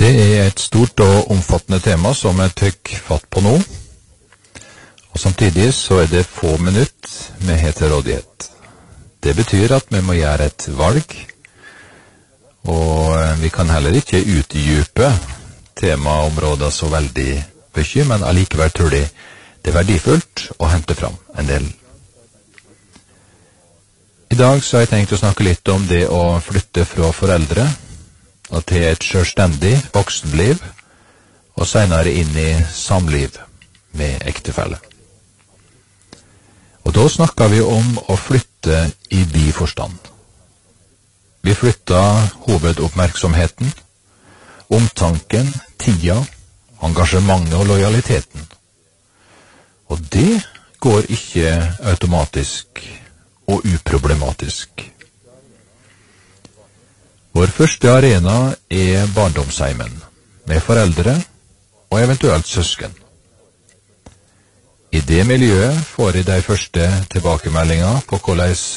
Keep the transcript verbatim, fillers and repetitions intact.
Det er et stort og omfattende tema som jeg tøkk fatt på nå, og samtidig så er det få minutt med til rådighet. Det betyr at vi må gjøre et valg, og vi kan heller ikke utdype temaområdet så veldig mye, men allikevel tror jeg det er verdifullt å hente fram en del. I dag så har jeg tenkt å snakke litt om det å flytte fra foreldre og til et selvstendig voksenliv, og senere inn i samliv med ektefelle. Og da snakker vi om å flytte i vid forstand. Vi flytter hovedoppmerksomheten, omtanken, tida, engasjementet og lojaliteten. Og det går ikke automatisk og uproblematisk. Vår første arena er barndomsheimen, med foreldre og eventuelt søsken. I det miljøet får jeg de første tilbakemeldinger på hvordan